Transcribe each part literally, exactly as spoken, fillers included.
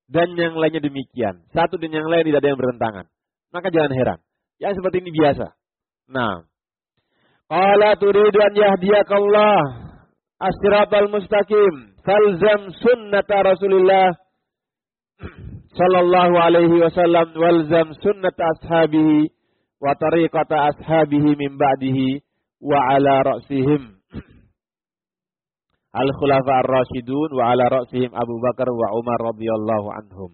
dan yang lainnya demikian. Satu dan yang lain tidak ada yang bertentangan. Maka jangan heran. Yang seperti ini biasa. Nah. Qala turidu an yahdiyakallah as-siratal mustaqim. Falzam sunnata Rasulillah sallallahu alaihi wasallam walzam sunnata ashabihi wa tariqata ashabihi min ba'dihi wa ala ra'sihim al-khulafa ar-rasyidun wa ala ra'sihim Abu Bakar wa Umar radhiyallahu anhum.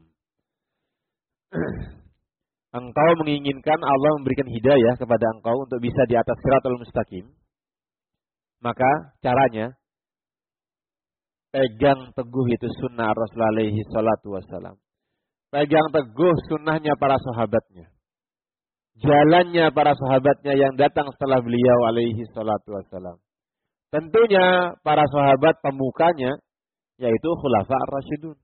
Engkau menginginkan Allah memberikan hidayah kepada engkau untuk bisa di atas siratal mustaqim. Maka caranya pegang teguh itu sunnah Rasulullah alaihi salatu wassalam. Pegang teguh sunnahnya para sahabatnya. Jalannya para sahabatnya yang datang setelah beliau alaihi salatu wassalam. Tentunya para sahabat pemukanya yaitu khulafa ar-rasyidun.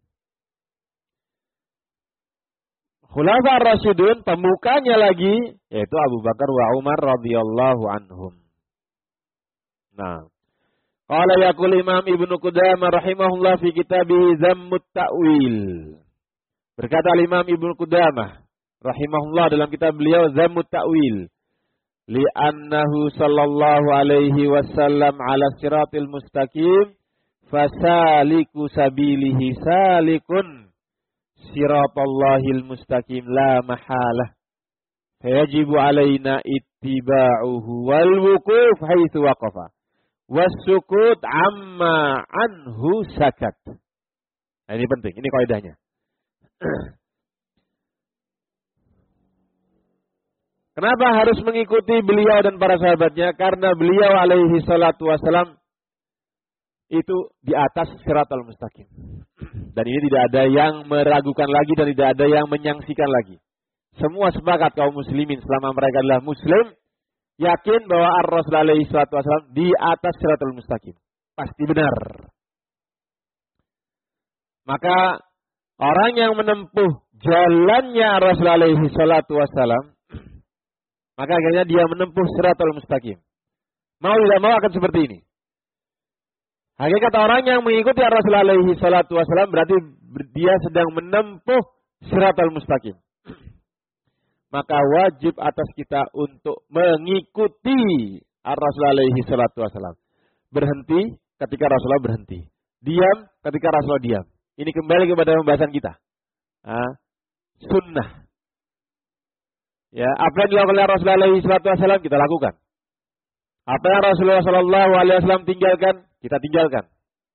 Khulafa ar-rasyidun pemukanya lagi yaitu Abu Bakar wa Umar radhiyallahu anhum. Nah, qala yaqul Imam Ibnu Qudamah rahimahullah fi kitabih Zammut Ta'wil. Berkata Imam Ibnu Qudamah rahimahullah dalam kitab beliau Zammut Ta'wil, li'annahu sallallahu alaihi wasallam ala siratil mustaqim fasaliku sabilihi salikun siratallahil mustaqim la mahalah fayajibu alaina ittiba'uhu wal wuquf haitsu waqafa wassukut amma anhu sakat. Nah, ini penting, ini kaidahnya. Kenapa harus mengikuti beliau dan para sahabatnya? Karena beliau alaihi salatu wassalam itu di atas siratal mustaqim. Dan ini tidak ada yang meragukan lagi dan tidak ada yang menyangsikan lagi. Semua sepakat kaum muslimin selama mereka adalah muslim, yakin bahwa Ar-Rasul alaihi salatu wassalam di atas siratal mustaqim. Pasti benar. Maka orang yang menempuh jalannya Ar-Rasul alaihi salatu wassalam, maka akhirnya dia menempuh siratal mustaqim. Mau tidak mau akan seperti ini. Hakikat orang yang mengikuti Rasul alaihi salatu wasallam berarti dia sedang menempuh siratal mustaqim. Maka wajib atas kita untuk mengikuti Rasul alaihi salatu wasallam. Berhenti ketika Rasulullah berhenti. Diam ketika Rasulullah diam. Ini kembali kepada pembahasan kita. Nah, sunnah. Ya, apa yang dilakukan oleh Rasulullah alaihi salatu wasallam kita lakukan. Apa yang Rasulullah sallallahu alaihi wasallam tinggalkan, kita tinggalkan.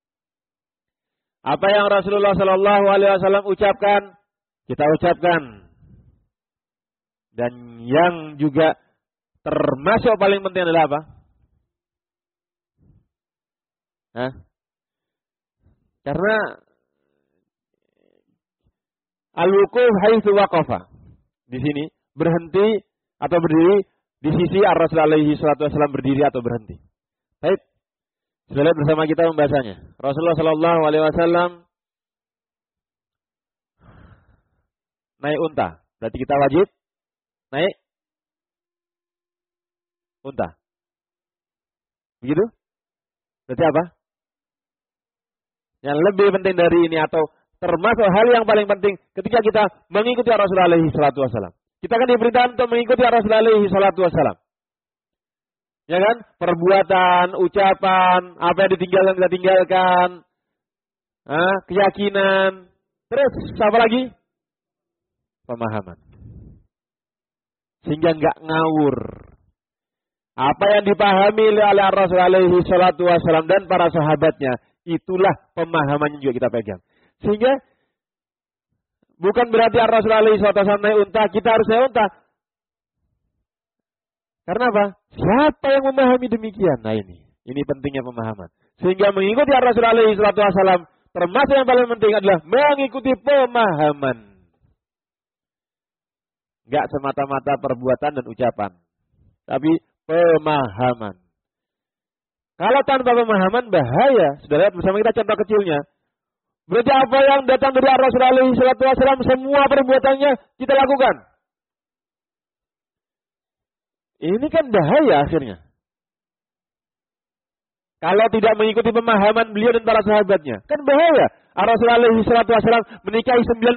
Apa yang Rasulullah sallallahu alaihi wasallam ucapkan, kita ucapkan. Dan yang juga termasuk paling penting adalah apa? Hah? Karena al-wuquf haitsu waqafa. Di sini berhenti atau berdiri di sisi Ar-Rasul alaihi salatu wasallam berdiri atau berhenti. Baik. Sudah lihat bersama kita pembahasannya. Rasulullah sallallahu alaihi wasallam naik unta. Berarti kita wajib naik unta. Begitu? Berarti apa? Yang lebih penting dari ini atau termasuk hal yang paling penting ketika kita mengikuti Rasulullah alaihi salatu wasallam. Kita kan diperintahkan untuk mengikuti Rasulullah alaihi salatu wasallam. Ya kan? Perbuatan, ucapan, apa yang ditinggalkan kita tinggalkan. Ah, keyakinan. Terus apa lagi? Pemahaman. Sehingga enggak ngawur. Apa yang dipahami oleh Rasulullah alaihi salatu wasallam dan para sahabatnya, itulah pemahaman yang juga kita pegang. Sehingga bukan berarti Rasulullah alaihi salatu wasallam naik unta, kita harus naik unta. Karena apa? Siapa yang memahami demikian? Nah ini, ini pentingnya pemahaman. Sehingga mengikuti Rasulullah alaihi salatu wasallam, termasuk yang paling penting adalah mengikuti pemahaman. Enggak semata-mata perbuatan dan ucapan, tapi pemahaman. Kalau tanpa pemahaman bahaya. Sudah lihat bersama kita contoh kecilnya. Berarti apa yang datang dari Rasulullah alaihi salatu wasallam semua perbuatannya kita lakukan. Ini kan bahaya akhirnya. Kalau tidak mengikuti pemahaman beliau dan para sahabatnya, kan bahaya. Rasulullah alaihi salatu wasallam menikahi sembilan